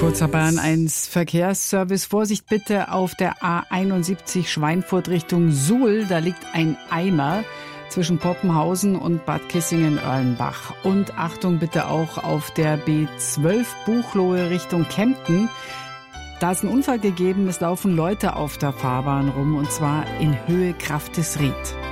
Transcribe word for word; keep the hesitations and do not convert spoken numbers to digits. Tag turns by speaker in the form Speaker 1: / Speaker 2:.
Speaker 1: Kurzer Bahn eins Verkehrsservice. Vorsicht bitte auf der A einundsiebzig Schweinfurt Richtung Suhl. Da liegt ein Eimer zwischen Poppenhausen und Bad Kissingen-Erlenbach. Und Achtung bitte auch auf der B zwölf Buchloe Richtung Kempten. Da ist ein Unfall gegeben. Es laufen Leute auf der Fahrbahn rum und zwar in Höhe Kraftesried.